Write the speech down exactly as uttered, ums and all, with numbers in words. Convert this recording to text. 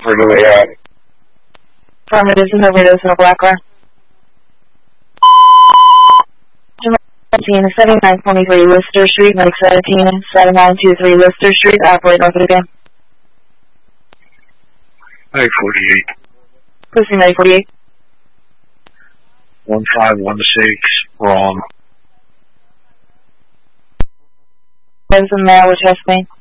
for the way out. Affirmative, and overdose in a black car. seventy-nine twenty-three Lister Street, Mike seventeen, seven nine two three Lister Street, operate north of the game. Mike forty-eight. Pussy Mike forty-eight. one five one six, wrong. There's a mail with chest pain.